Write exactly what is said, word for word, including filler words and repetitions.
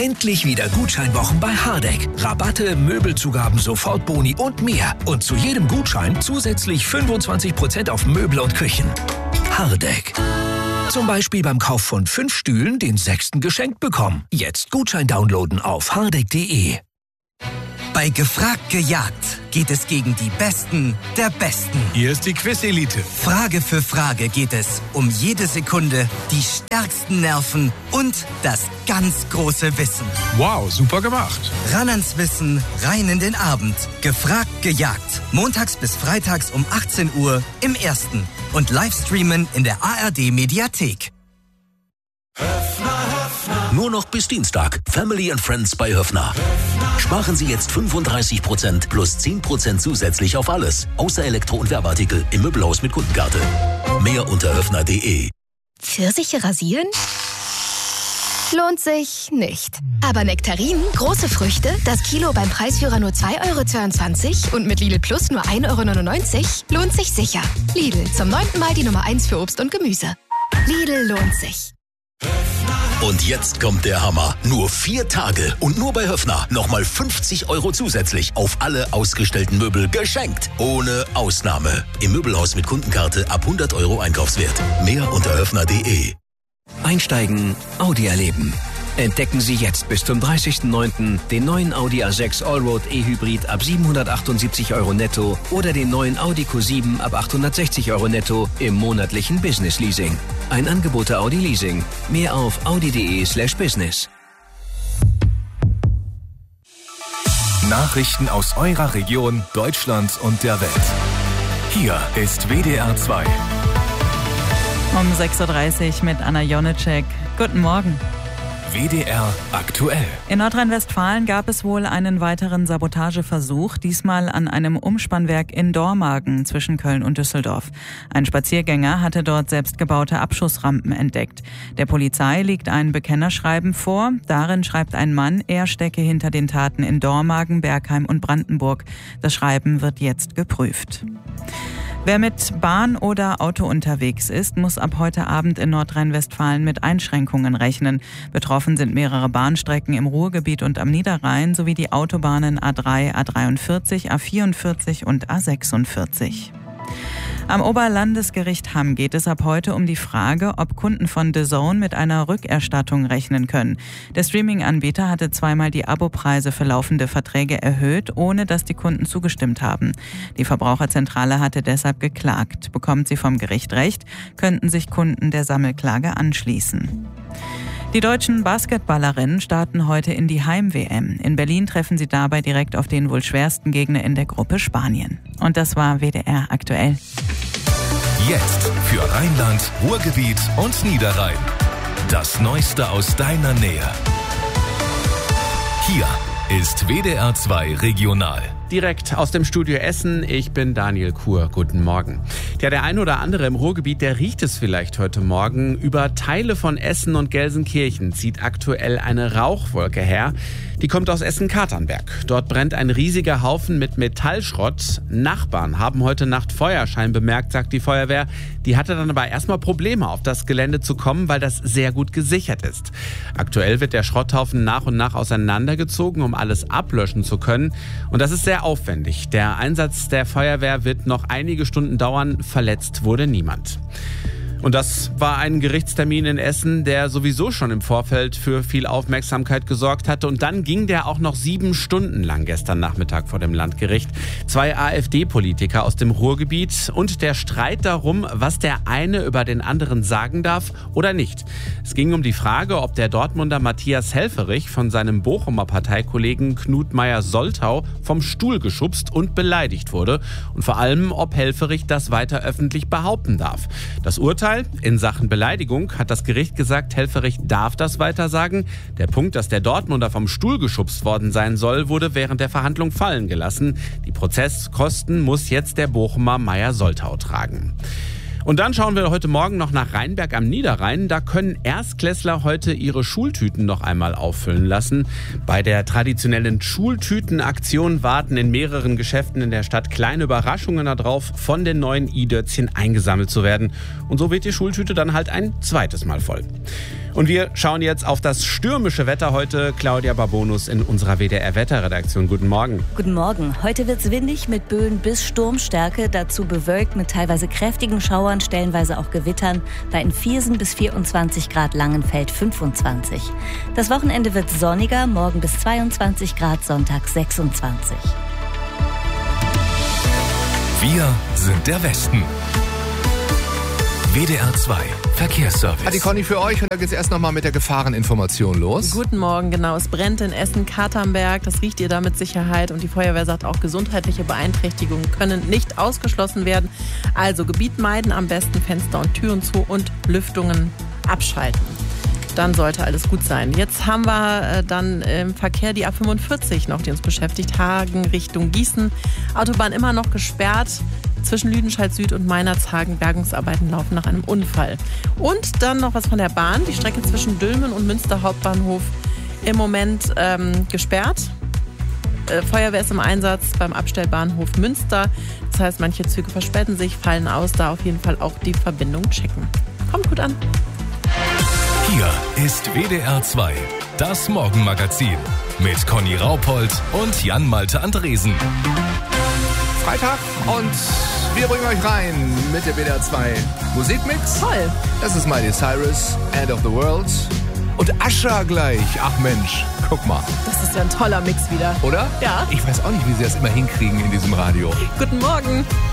Endlich wieder Gutscheinwochen bei Hardegg. Rabatte, Möbelzugaben, Sofortboni und mehr. Und zu jedem Gutschein zusätzlich fünfundzwanzig Prozent auf Möbel und Küchen. Hardegg. Zum Beispiel beim Kauf von fünf Stühlen den sechsten geschenkt bekommen. Jetzt Gutschein downloaden auf hardegg punkt de. Bei Gefragt gejagt geht es gegen die Besten der Besten. Hier ist die Quiz-Elite. Frage für Frage geht es um jede Sekunde, die stärksten Nerven und das ganz große Wissen. Wow, super gemacht. Ran ans Wissen, rein in den Abend. Gefragt gejagt. Montags bis freitags um achtzehn Uhr im Ersten. Und Livestreamen in der A R D-Mediathek. Nur noch bis Dienstag. Family and Friends bei Höffner. Sparen Sie jetzt fünfunddreißig Prozent plus zehn Prozent zusätzlich auf alles. Außer Elektro- und Werbeartikel im Möbelhaus mit Kundenkarte. Mehr unter höffner punkt de. Pfirsiche rasieren? Lohnt sich nicht. Aber Nektarinen, große Früchte, das Kilo beim Preisführer nur zwei Euro zweiundzwanzig und mit Lidl Plus nur ein Euro neunundneunzig, lohnt sich sicher. Lidl, zum neunten Mal die Nummer eins für Obst und Gemüse. Lidl lohnt sich. Und jetzt kommt der Hammer. Nur vier Tage und nur bei Höffner nochmal fünfzig Euro zusätzlich auf alle ausgestellten Möbel geschenkt. Ohne Ausnahme. Im Möbelhaus mit Kundenkarte ab hundert Euro Einkaufswert. Mehr unter höffner punkt de. Einsteigen, Audi erleben. Entdecken Sie jetzt bis zum dreißigsten neunten den neuen Audi A sechs Allroad E-Hybrid ab siebenhundertachtundsiebzig Euro netto oder den neuen Audi Q sieben ab achthundertsechzig Euro netto im monatlichen Business Leasing. Ein Angebot der Audi Leasing. Mehr auf audi punkt de slash business. Nachrichten aus eurer Region, Deutschland und der Welt. Hier ist W D R zwei. Um sechs Uhr dreißig mit Anna Jonitschek. Guten Morgen. W D R aktuell. In Nordrhein-Westfalen gab es wohl einen weiteren Sabotageversuch, diesmal an einem Umspannwerk in Dormagen zwischen Köln und Düsseldorf. Ein Spaziergänger hatte dort selbstgebaute Abschussrampen entdeckt. Der Polizei liegt ein Bekennerschreiben vor. Darin schreibt ein Mann, er stecke hinter den Taten in Dormagen, Bergheim und Brandenburg. Das Schreiben wird jetzt geprüft. Wer mit Bahn oder Auto unterwegs ist, muss ab heute Abend in Nordrhein-Westfalen mit Einschränkungen rechnen. Betroffen sind mehrere Bahnstrecken im Ruhrgebiet und am Niederrhein sowie die Autobahnen A drei, A dreiundvierzig, A vierundvierzig und A sechsundvierzig. Am Oberlandesgericht Hamm geht es ab heute um die Frage, ob Kunden von D A Z N mit einer Rückerstattung rechnen können. Der Streaming-Anbieter hatte zweimal die Abopreise für laufende Verträge erhöht, ohne dass die Kunden zugestimmt haben. Die Verbraucherzentrale hatte deshalb geklagt. Bekommt sie vom Gericht Recht, könnten sich Kunden der Sammelklage anschließen. Die deutschen Basketballerinnen starten heute in die Heim-W M. In Berlin treffen sie dabei direkt auf den wohl schwersten Gegner in der Gruppe Spanien. Und das war W D R aktuell. Jetzt für Rheinland, Ruhrgebiet und Niederrhein. Das Neueste aus deiner Nähe. Hier ist W D R zwei Regional. Direkt aus dem Studio Essen, ich bin Daniel Kuhr. Guten Morgen. Ja, der ein oder andere im Ruhrgebiet, der riecht es vielleicht heute Morgen. Über Teile von Essen und Gelsenkirchen zieht aktuell eine Rauchwolke her. Die kommt aus Essen-Katernberg. Dort brennt ein riesiger Haufen mit Metallschrott. Nachbarn haben heute Nacht Feuerschein bemerkt, sagt die Feuerwehr. Die hatte dann aber erstmal Probleme, auf das Gelände zu kommen, weil das sehr gut gesichert ist. Aktuell wird der Schrotthaufen nach und nach auseinandergezogen, um alles ablöschen zu können. Und das ist sehr aufwendig. Der Einsatz der Feuerwehr wird noch einige Stunden dauern. Verletzt wurde niemand. Und das war ein Gerichtstermin in Essen, der sowieso schon im Vorfeld für viel Aufmerksamkeit gesorgt hatte. Und dann ging der auch noch sieben Stunden lang gestern Nachmittag vor dem Landgericht. Zwei AfD-Politiker aus dem Ruhrgebiet und der Streit darum, was der eine über den anderen sagen darf oder nicht. Es ging um die Frage, ob der Dortmunder Matthias Helfferich von seinem Bochumer Parteikollegen Knut Meyer-Soltau vom Stuhl geschubst und beleidigt wurde. Und vor allem, ob Helfferich das weiter öffentlich behaupten darf. Das Urteil in Sachen Beleidigung hat das Gericht gesagt, Helfferich darf das weiter sagen. Der Punkt, dass der Dortmunder vom Stuhl geschubst worden sein soll, wurde während der Verhandlung fallen gelassen. Die Prozesskosten muss jetzt der Bochumer Meyer-Soltau tragen. Und dann schauen wir heute Morgen noch nach Rheinberg am Niederrhein. Da können Erstklässler heute ihre Schultüten noch einmal auffüllen lassen. Bei der traditionellen Schultütenaktion warten in mehreren Geschäften in der Stadt kleine Überraschungen darauf, von den neuen i-Dötzchen eingesammelt zu werden. Und so wird die Schultüte dann halt ein zweites Mal voll. Und wir schauen jetzt auf das stürmische Wetter heute. Claudia Barbonus in unserer W D R-Wetterredaktion. Guten Morgen. Guten Morgen. Heute wird es windig mit Böen bis Sturmstärke. Dazu bewölkt mit teilweise kräftigen Schauern, stellenweise auch Gewittern. Bei in Viersen bis vierundzwanzig Grad, Langenfeld fünfundzwanzig. Das Wochenende wird sonniger, morgen bis zweiundzwanzig Grad, Sonntag sechsundzwanzig. Wir sind der Westen. W D R zwei Verkehrsservice. Hat die Conny für euch und da geht es erst nochmal mit der Gefahreninformation los. Guten Morgen, genau. Es brennt in Essen-Katernberg. Das riecht ihr da mit Sicherheit. Und die Feuerwehr sagt auch, gesundheitliche Beeinträchtigungen können nicht ausgeschlossen werden. Also Gebiet meiden, am besten Fenster und Türen zu und Lüftungen abschalten. Dann sollte alles gut sein. Jetzt haben wir äh, dann im Verkehr die A fünfundvierzig noch, die uns beschäftigt. Hagen Richtung Gießen. Autobahn immer noch gesperrt. Zwischen Lüdenscheid Süd und Meinerzhagen. Bergungsarbeiten laufen nach einem Unfall. Und dann noch was von der Bahn. Die Strecke zwischen Dülmen und Münster Hauptbahnhof im Moment ähm, gesperrt. Äh, Feuerwehr ist im Einsatz beim Abstellbahnhof Münster. Das heißt, manche Züge verspäten sich, fallen aus. Da auf jeden Fall auch die Verbindung checken. Kommt gut an. Hier ist W D R zwei, das Morgenmagazin mit Conny Raupold und Jan-Malte Andresen. Freitag und wir bringen euch rein mit der W D R zwei Musikmix. Toll. Das ist Miley Cyrus, End of the World. Und Ascha gleich. Ach Mensch, guck mal. Das ist ja ein toller Mix wieder. Oder? Ja. Ich weiß auch nicht, wie sie das immer hinkriegen in diesem Radio. Guten Morgen.